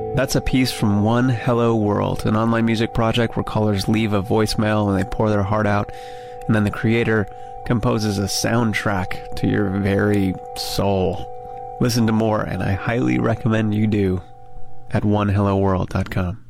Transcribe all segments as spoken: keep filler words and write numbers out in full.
That's a piece from One Hello World, an online music project where callers leave a voicemail and they pour their heart out, and then the creator composes a soundtrack to your very soul. Listen to more, and I highly recommend you do, at one hello world dot com.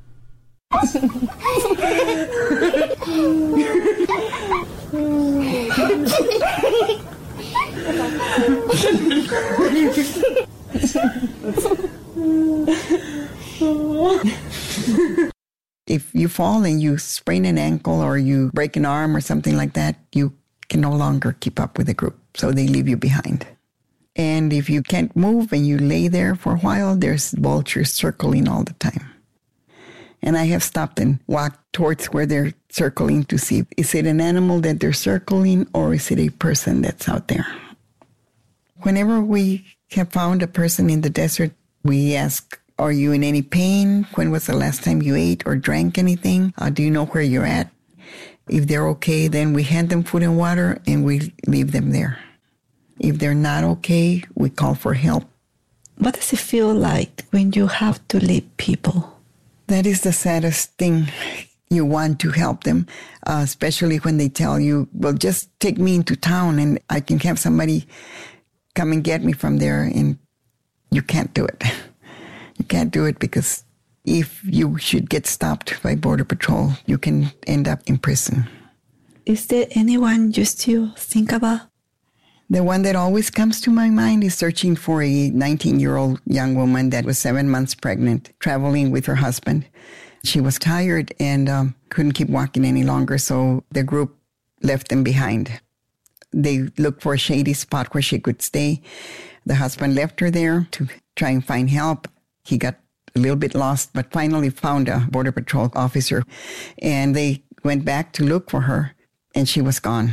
If you fall and you sprain an ankle or you break an arm or something like that, you can no longer keep up with the group, so they leave you behind. And if you can't move and you lay there for a while, there's vultures circling all the time. And I have stopped and walked towards where they're circling to see, is it an animal that they're circling or is it a person that's out there? Whenever we have found a person in the desert, we ask, are you in any pain? When was the last time you ate or drank anything? Uh, do you know where you're at? If they're okay, then we hand them food and water and we leave them there. If they're not okay, we call for help. What does it feel like when you have to leave people? That is the saddest thing. You want to help them, uh, especially when they tell you, well, just take me into town and I can have somebody come and get me from there. And you can't do it. You can't do it because if you should get stopped by Border Patrol, you can end up in prison. Is there anyone you still think about? The one that always comes to my mind is searching for a nineteen-year-old young woman that was seven months pregnant, traveling with her husband. She was tired and um, couldn't keep walking any longer, so the group left them behind. They looked for a shady spot where she could stay. The husband left her there to try and find help. He got a little bit lost, but finally found a Border Patrol officer. And they went back to look for her, and she was gone.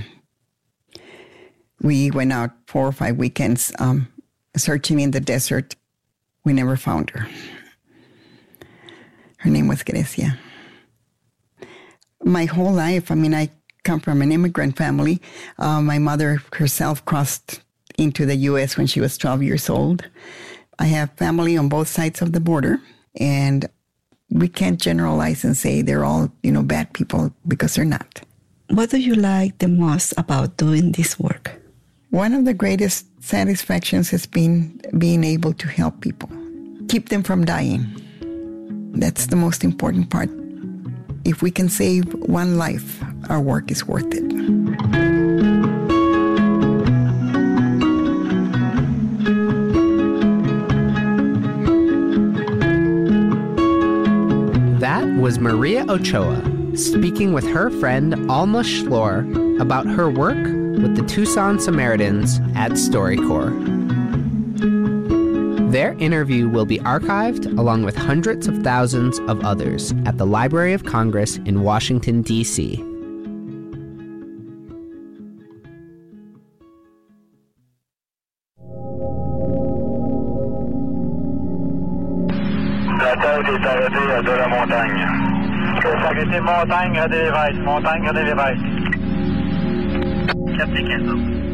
We went out four or five weekends um, searching in the desert. We never found her. Her name was Grecia. My whole life, I mean, I come from an immigrant family. Uh, my mother herself crossed into the U S when she was twelve years old. I have family on both sides of the border, and we can't generalize and say they're all, you know, bad people, because they're not. What do you like the most about doing this work? One of the greatest satisfactions has been being able to help people, keep them from dying. That's the most important part. If we can save one life, our work is worth it. That was Maria Ochoa speaking with her friend Alma Schloer about her work with the Tucson Samaritans at StoryCorps. Their interview will be archived along with hundreds of thousands of others at the Library of Congress in Washington, D C La tête est arrêtée à de la montagne. Arrêtez montagne à des Lévesques. Montagne à des Lévesques. quatre cinq